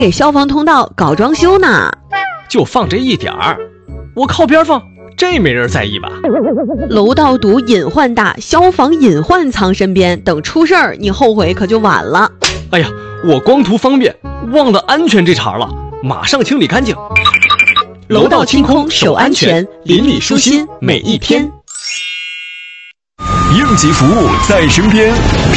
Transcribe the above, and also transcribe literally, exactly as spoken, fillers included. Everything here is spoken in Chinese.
给消防通道搞装修呢。 就放这一点儿，我靠边放，这没人在意吧？ 楼道堵隐患大，消防隐患藏身边，等出事儿你后悔可就晚了。 哎呀，我光图方便，忘了安全这茬了，马上清理干净。 楼道清空守安全，邻里舒心每一天。 应急服务在身边。